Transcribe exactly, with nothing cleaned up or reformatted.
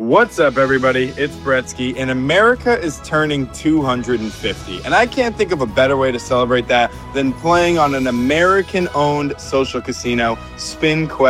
What's up, everybody? It's Bretsky, and America is turning two hundred fifty. And I can't think of a better way to celebrate that than playing on an American-owned social casino, SpinQuest.